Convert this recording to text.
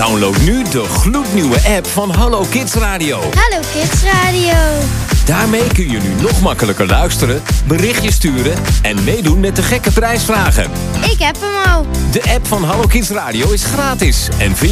Download nu de gloednieuwe app van Hallo Kids Radio. Hallo Kids Radio. Daarmee kun je nu nog makkelijker luisteren, berichtjes sturen en meedoen met de gekke prijsvragen. Ik heb hem al. De app van Hallo Kids Radio is gratis en vind